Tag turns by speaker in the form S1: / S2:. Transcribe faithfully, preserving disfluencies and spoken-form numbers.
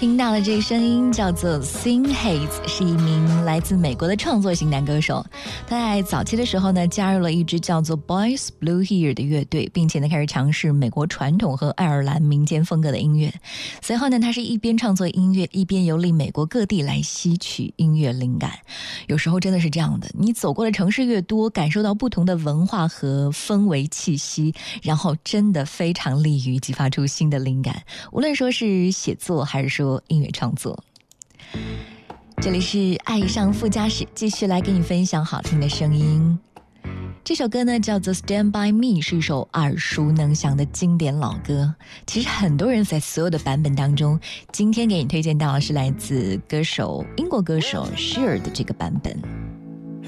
S1: 听到的这个声音叫做 Sing Hayes， 是一名来自美国的创作型男歌手。他在早期的时候呢，加入了一支叫做 Boys Blue Here 的乐队，并且呢开始尝试美国传统和爱尔兰民间风格的音乐。随后呢，他是一边创作音乐，一边游历美国各地来吸取音乐灵感。有时候真的是这样的，你走过的城市越多，感受到不同的文化和氛围气息，然后真的非常利于激发出新的灵感，无论说是写作还是说音乐创作。这里是爱上副驾驶，继续来给你分享好听的声音。这首歌呢叫做 Stand By Me， 是一首耳熟能详的经典老歌。其实很多人在所有的版本当中，今天给你推荐到的是来自歌手英国歌手 Cher 的这个版本。